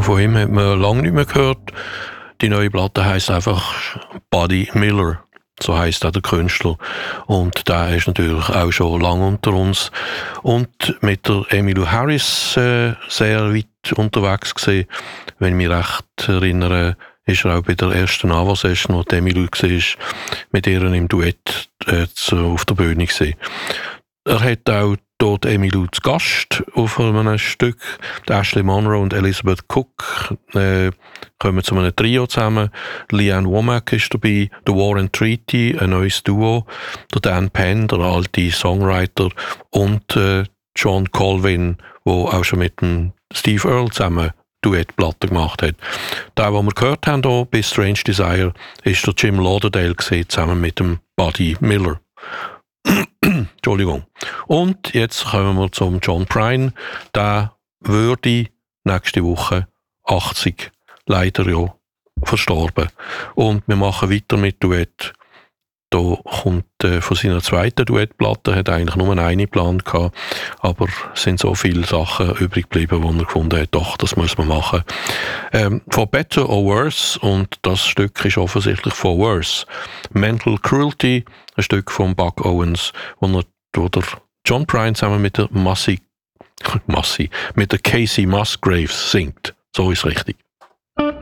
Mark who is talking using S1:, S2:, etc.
S1: von ihm hat man lange nicht mehr gehört. Die neue Platte heisst einfach Buddy Miller. So heisst auch der Künstler. Und der ist natürlich auch schon lange unter uns. Und mit der Emmylou Harris sehr weit unterwegs gewesen. Wenn ich mich recht erinnere, ist er auch bei der ersten AWA-Session, wo die Emmylou war, mit ihr im Duett auf der Bühne gewesen. Er hat auch dort Emmylou zu Gast auf einem Stück. Ashley Monroe und Elizabeth Cook kommen zu einem Trio zusammen. Leanne Womack ist dabei, The War and Treaty, ein neues Duo. Der Dan Penn, der alte Songwriter, und John Colvin, der auch schon mit dem Steve Earle zusammen Duettplatte gemacht hat. Der, den wir gehört haben hier bei Strange Desire, ist der Jim Lauderdale gewesen, zusammen mit dem Buddy Miller. Entschuldigung. Und jetzt kommen wir zum John Prine. Der würde nächste Woche 80, leider ja verstorben. Und wir machen weiter mit Duett. Da kommt von seiner zweiten Duettplatte, hat eigentlich nur eine geplant gehabt, aber es sind so viele Sachen übrig geblieben, wo er gefunden hat, doch, das muss man machen. For Better or Worse, und das Stück ist offensichtlich For Worse. Mental Cruelty, ein Stück von Buck Owens, wo der John Prine zusammen mit der mit der Casey Musgraves singt. So ist richtig.